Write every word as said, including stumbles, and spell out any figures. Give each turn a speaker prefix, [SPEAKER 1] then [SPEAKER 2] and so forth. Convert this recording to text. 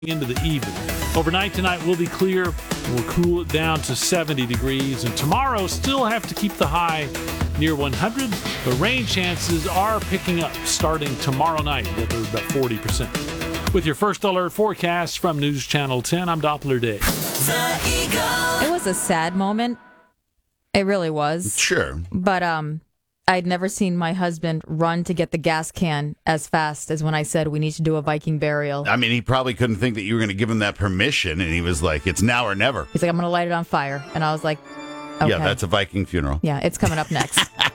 [SPEAKER 1] into the evening. Overnight tonight will be clear. We'll cool it down to seventy degrees. And tomorrow still have to keep the high near one hundred. The rain chances are picking up starting tomorrow night. They're about forty percent. With your first alert forecast from News Channel ten, I'm Doppler Dave.
[SPEAKER 2] It was a sad moment. It really was.
[SPEAKER 3] Sure.
[SPEAKER 2] But um, I'd never seen my husband run to get the gas can as fast as when I said we need to do a Viking burial.
[SPEAKER 3] I mean, he probably couldn't think that you were going to give him that permission, and he was like, it's now or never.
[SPEAKER 2] He's like, I'm going to light it on fire. And I was like, okay.
[SPEAKER 3] Yeah, that's a Viking funeral.
[SPEAKER 2] Yeah, it's coming up next.